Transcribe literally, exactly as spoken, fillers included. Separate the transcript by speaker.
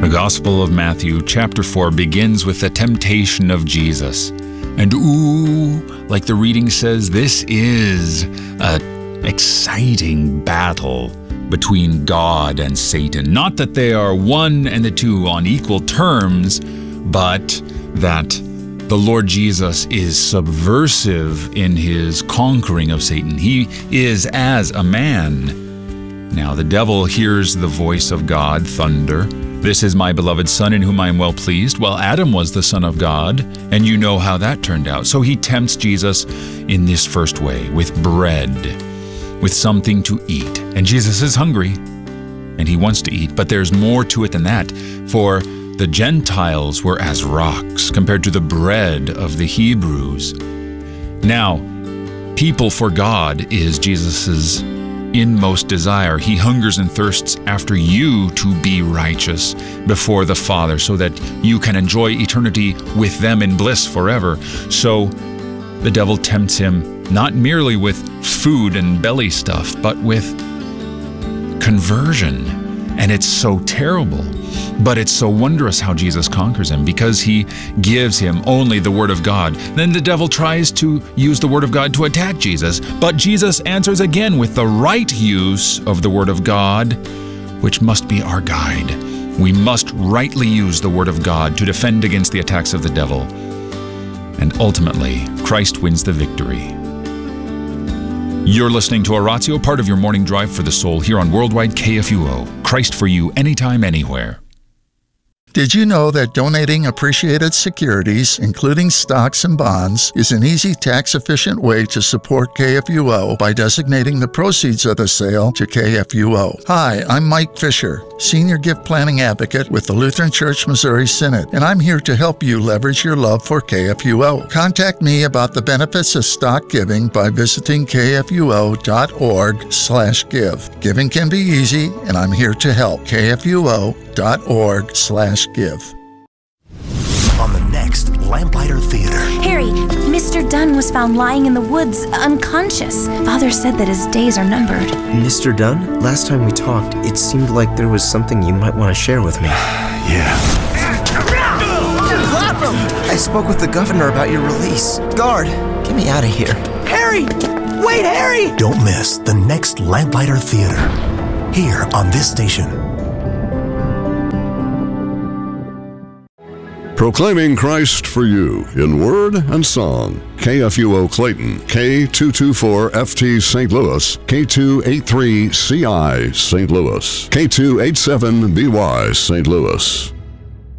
Speaker 1: The Gospel of Matthew, chapter four, begins with the temptation of Jesus. And ooh, like the reading says, this is an exciting battle between God and Satan. Not that they are one and the two on equal terms, but that the Lord Jesus is subversive in his conquering of Satan. He is as a man. Now the devil hears the voice of God, thunder. This is my beloved Son in whom I am well pleased. Well, Adam was the son of God, and you know how that turned out. So he tempts Jesus in this first way, with bread, with something to eat. And Jesus is hungry, and he wants to eat, but there's more to it than that. For the Gentiles were as rocks compared to the bread of the Hebrews. Now, people for God is Jesus's inmost desire. He hungers and thirsts after you to be righteous before the Father so that you can enjoy eternity with them in bliss forever. So the devil tempts him not merely with food and belly stuff, but with conversion. And it's so terrible, but it's so wondrous how Jesus conquers him, because he gives him only the Word of God. Then the devil tries to use the Word of God to attack Jesus, but Jesus answers again with the right use of the Word of God, which must be our guide. We must rightly use the Word of God to defend against the attacks of the devil. And ultimately, Christ wins the victory. You're listening to Oratio, part of your morning drive for the soul, here on Worldwide K F U O. Christ for you, anytime, anywhere.
Speaker 2: Did you know that donating appreciated securities, including stocks and bonds, is an easy, tax-efficient way to support K F U O by designating the proceeds of the sale to K F U O? Hi, I'm Mike Fisher, Senior Gift Planning Advocate with the Lutheran Church Missouri Synod, and I'm here to help you leverage your love for K F U O. Contact me about the benefits of stock giving by visiting k f u o dot org slash give. Giving can be easy, and I'm here to help. k f u o dot org slash give.
Speaker 3: On the next Lamplighter Theater.
Speaker 4: Harry, Mister Dunn was found lying in the woods, unconscious. Father said that his days are numbered.
Speaker 5: Mister Dunn? Last time we talked, it seemed like there was something you might want to share with me.
Speaker 3: Yeah.
Speaker 5: I spoke with the governor about your release. Guard, get me out of here.
Speaker 6: Harry! Wait, Harry!
Speaker 3: Don't miss the next Lamplighter Theater, here on this station.
Speaker 7: Proclaiming Christ for you in word and song. K F U O Clayton, K two twenty-four F T Saint Louis, K two eighty-three C I Saint Louis, K two eighty-seven B Y Saint Louis.